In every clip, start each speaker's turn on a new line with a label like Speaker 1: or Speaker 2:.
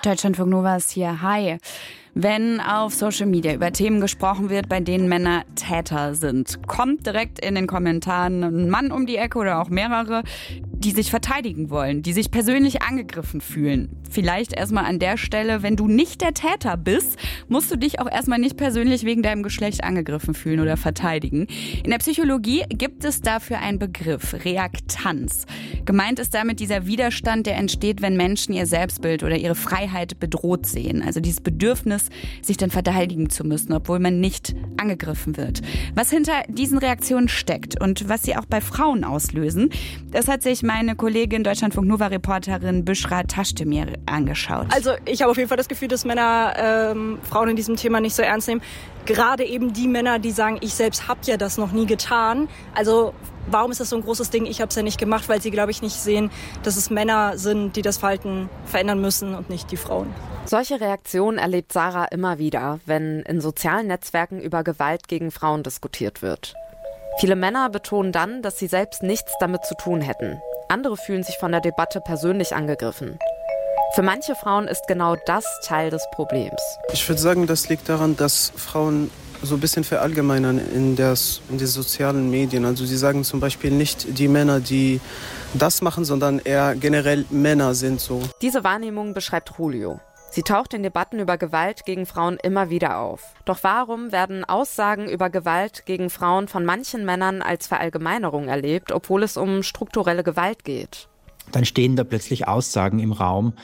Speaker 1: Deutschlandfunk Nova ist hier. Hi. Wenn auf Social Media über Themen gesprochen wird, bei denen Männer Täter sind, kommt direkt in den Kommentaren ein Mann um die Ecke oder auch mehrere, die sich verteidigen wollen, die sich persönlich angegriffen fühlen. Vielleicht erstmal an der Stelle, wenn du nicht der Täter bist, musst du dich auch erstmal nicht persönlich wegen deinem Geschlecht angegriffen fühlen oder verteidigen. In der Psychologie gibt es dafür einen Begriff, Reaktanz. Gemeint ist damit dieser Widerstand, der entsteht, wenn Menschen ihr Selbstbild oder ihre Freiheit bedroht sehen. Also dieses Bedürfnis, sich dann verteidigen zu müssen, obwohl man nicht angegriffen wird. Was hinter diesen Reaktionen steckt und was sie auch bei Frauen auslösen, das hat sich meine Kollegin Deutschlandfunk Nova-Reporterin Büschra Taschdemir angeschaut.
Speaker 2: Also ich habe auf jeden Fall das Gefühl, dass Männer Frauen in diesem Thema nicht so ernst nehmen. Gerade eben die Männer, die sagen, ich selbst habe ja das noch nie getan. Also warum ist das so ein großes Ding? Ich habe es ja nicht gemacht, weil sie, glaube ich, nicht sehen, dass es Männer sind, die das Verhalten verändern müssen und nicht die Frauen.
Speaker 3: Solche Reaktionen erlebt Sarah immer wieder, wenn in sozialen Netzwerken über Gewalt gegen Frauen diskutiert wird. Viele Männer betonen dann, dass sie selbst nichts damit zu tun hätten. Andere fühlen sich von der Debatte persönlich angegriffen. Für manche Frauen ist genau das Teil des Problems.
Speaker 4: Ich würde sagen, das liegt daran, dass Frauen so ein bisschen verallgemeinern in den sozialen Medien. Also sie sagen zum Beispiel nicht die Männer, die das machen, sondern eher generell Männer sind so.
Speaker 3: Diese Wahrnehmung beschreibt Julio. Sie taucht in Debatten über Gewalt gegen Frauen immer wieder auf. Doch warum werden Aussagen über Gewalt gegen Frauen von manchen Männern als Verallgemeinerung erlebt, obwohl es um strukturelle Gewalt geht?
Speaker 5: Dann stehen da plötzlich Aussagen im Raum,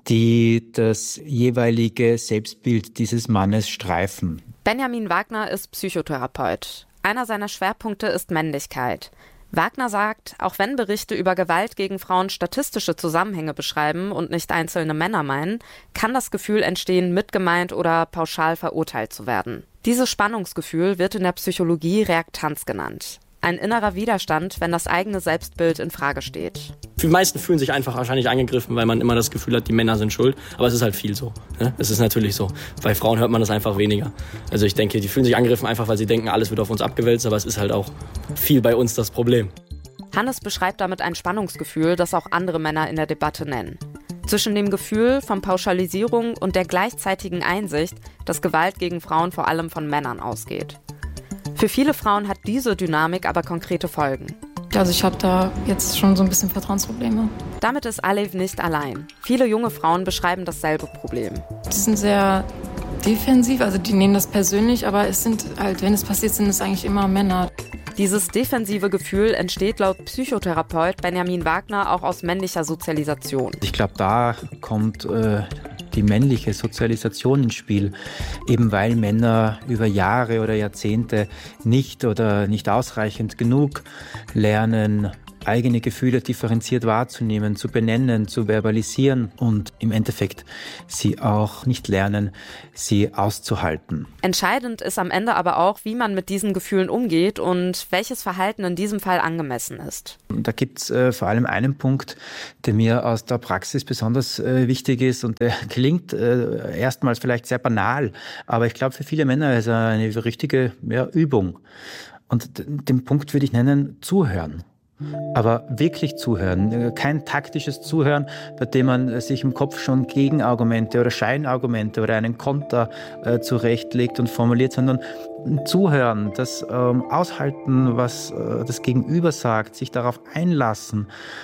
Speaker 5: die das jeweilige Selbstbild dieses Mannes streifen.
Speaker 3: Benjamin Wagner ist Psychotherapeut. Einer seiner Schwerpunkte ist Männlichkeit. Wagner sagt, auch wenn Berichte über Gewalt gegen Frauen statistische Zusammenhänge beschreiben und nicht einzelne Männer meinen, kann das Gefühl entstehen, mitgemeint oder pauschal verurteilt zu werden. Dieses Spannungsgefühl wird in der Psychologie Reaktanz genannt. Ein innerer Widerstand, wenn das eigene Selbstbild in Frage steht.
Speaker 6: Die meisten fühlen sich einfach wahrscheinlich angegriffen, weil man immer das Gefühl hat, die Männer sind schuld. Aber es ist halt viel so. Ne? Es ist natürlich so. Bei Frauen hört man das einfach weniger. Also ich denke, die fühlen sich angegriffen einfach, weil sie denken, alles wird auf uns abgewälzt. Aber es ist halt auch viel bei uns das Problem.
Speaker 3: Hannes beschreibt damit ein Spannungsgefühl, das auch andere Männer in der Debatte nennen. Zwischen dem Gefühl von Pauschalisierung und der gleichzeitigen Einsicht, dass Gewalt gegen Frauen vor allem von Männern ausgeht. Für viele Frauen hat diese Dynamik aber konkrete Folgen.
Speaker 7: Also ich habe da jetzt schon so ein bisschen Vertrauensprobleme.
Speaker 3: Damit ist Alev nicht allein. Viele junge Frauen beschreiben dasselbe Problem.
Speaker 7: Die sind sehr defensiv, also die nehmen das persönlich, aber es sind halt, wenn es passiert, sind es eigentlich immer Männer.
Speaker 3: Dieses defensive Gefühl entsteht laut Psychotherapeut Benjamin Wagner auch aus männlicher Sozialisation.
Speaker 5: Ich glaube, da kommt die männliche Sozialisation ins Spiel, eben weil Männer über Jahre oder Jahrzehnte nicht ausreichend genug lernen, eigene Gefühle differenziert wahrzunehmen, zu benennen, zu verbalisieren und im Endeffekt sie auch nicht lernen, sie auszuhalten.
Speaker 3: Entscheidend ist am Ende aber auch, wie man mit diesen Gefühlen umgeht und welches Verhalten in diesem Fall angemessen ist.
Speaker 5: Da gibt es vor allem einen Punkt, der mir aus der Praxis besonders wichtig ist und der klingt erstmals vielleicht sehr banal, aber ich glaube für viele Männer ist er eine richtige Übung. Und den Punkt würde ich nennen, zuhören. Aber wirklich zuhören, kein taktisches Zuhören, bei dem man sich im Kopf schon Gegenargumente oder Scheinargumente oder einen Konter zurechtlegt und formuliert, sondern zuhören, das aushalten, was das Gegenüber sagt, sich darauf einlassen,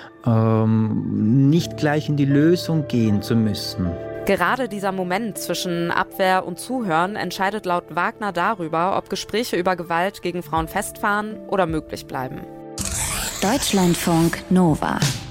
Speaker 5: nicht gleich in die Lösung gehen zu müssen.
Speaker 3: Gerade dieser Moment zwischen Abwehr und Zuhören entscheidet laut Wagner darüber, ob Gespräche über Gewalt gegen Frauen festfahren oder möglich bleiben.
Speaker 8: Deutschlandfunk Nova